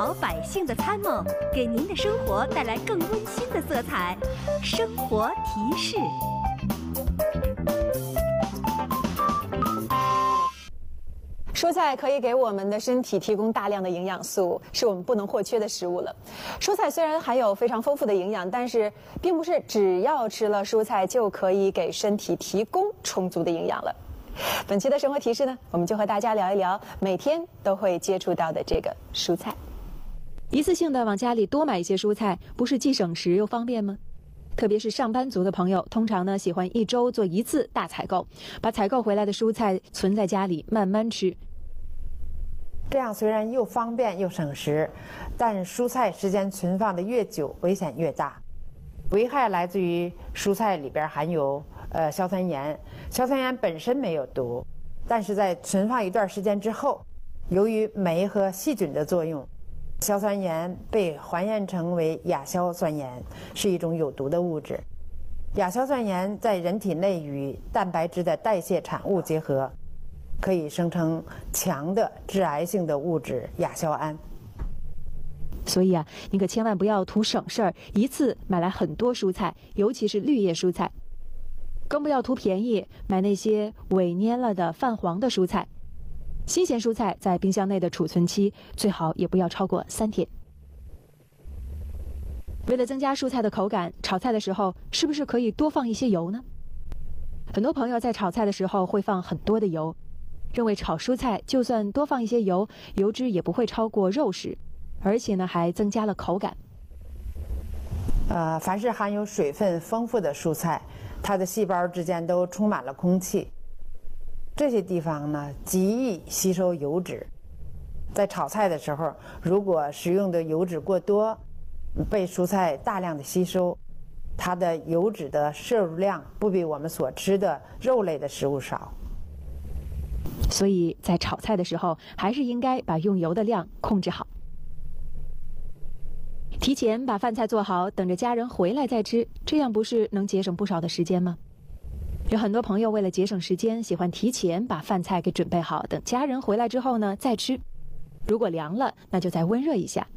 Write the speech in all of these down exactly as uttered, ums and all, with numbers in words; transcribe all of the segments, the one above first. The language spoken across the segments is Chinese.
好百姓的参谋，给您的生活带来更温馨的色彩。生活提示。 蔬菜可以给我们的身体提供大量的营养素，是我们不能或缺的食物了。蔬菜虽然含有非常丰富的营养，但是并不是只要吃了蔬菜就可以给身体提供充足的营养了。本期的生活提示呢，我们就和大家聊一聊每天都会接触到的这个蔬菜。 一次性的往家里多买一些蔬菜，不是既省时又方便吗？特别是上班族的朋友，通常呢喜欢一周做一次大采购，把采购回来的蔬菜存在家里慢慢吃。 这样虽然又方便又省时，但蔬菜时间存放的越久，危险越大。危害来自于蔬菜里边含有呃硝酸盐，硝酸盐本身没有毒，但是在存放一段时间之后，由于酶和细菌的作用，硝酸盐被还原成为亚硝酸盐，是一种有毒的物质。亚硝酸盐在人体内与蛋白质的代谢产物结合，可以生成强的致癌性的物质亚硝胺。 所以啊，你可千万不要图省事儿，一次买来很多蔬菜，尤其是绿叶蔬菜。更不要图便宜，买那些萎蔫了的泛黄的蔬菜。新鲜蔬菜在冰箱内的储存期最好也不要超过三天。为了增加蔬菜的口感，炒菜的时候是不是可以多放一些油呢？很多朋友在炒菜的时候会放很多的油，认为炒蔬菜就算多放一些油，油脂也不会超过肉食，而且呢还增加了口感。 呃，凡是含有水分丰富的蔬菜，它的细胞之间都充满了空气，这些地方呢极易吸收油脂。在炒菜的时候，如果食用的油脂过多，被蔬菜大量的吸收，它的油脂的摄入量不比我们所吃的肉类的食物少。 所以在炒菜的时候，还是应该把用油的量控制好。提前把饭菜做好，等着家人回来再吃，这样不是能节省不少的时间吗？有很多朋友为了节省时间，喜欢提前把饭菜给准备好，等家人回来之后呢再吃。如果凉了，那就再温热一下。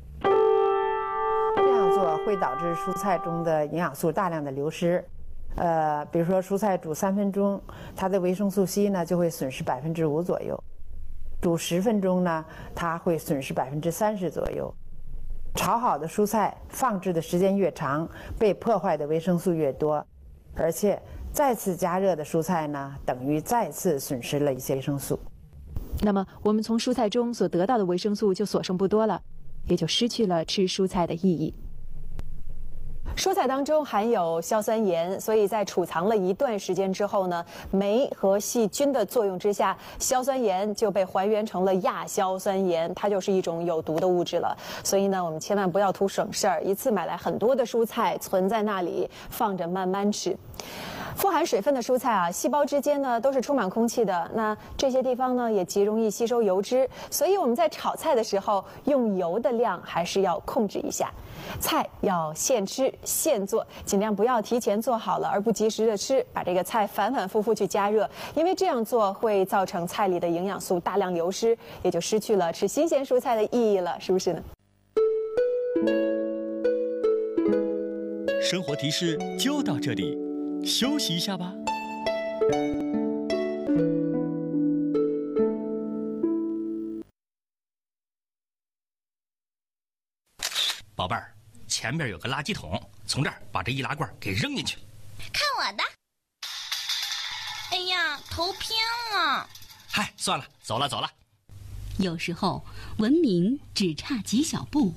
这样做会导致蔬菜中的营养素大量的流失。呃，比如说蔬菜煮三分钟，它的维生素 C 呢就会损失百分之五左右；煮十分钟呢，它会损失百分之三十左右。炒好的蔬菜放置的时间越长，被破坏的维生素越多，而且再次加热的蔬菜呢，等于再次损失了一些维生素。 那么我们从蔬菜中所得到的维生素就所剩不多了，也就失去了吃蔬菜的意义。 蔬菜当中含有硝酸盐，所以在储藏了一段时间之后呢，酶和细菌的作用之下，硝酸盐就被还原成了亚硝酸盐，它就是一种有毒的物质了。所以呢，我们千万不要图省事儿，一次买来很多的蔬菜存在那里放着慢慢吃。富含水分的蔬菜啊，细胞之间呢都是充满空气的，那这些地方呢也极容易吸收油脂，所以我们在炒菜的时候用油的量还是要控制一下。菜要现吃现做，尽量不要提前做好了而不及时的吃，把这个菜反反复复去加热，因为这样做会造成菜里的营养素大量流失，也就失去了吃新鲜蔬菜的意义了，是不是呢？ 生活提示就到这里，休息一下吧。宝贝儿，前边有个垃圾桶，从这儿把这易拉罐给扔进去。 看我的！哎呀，头偏了。 嗨，算了，走了走了。 有时候文明只差几小步。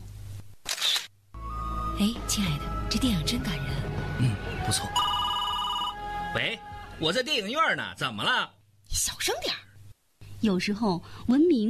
哎，亲爱的，这电影真感人。 嗯，不错。喂，我在电影院呢，怎么了？ 小声点儿。有时候文明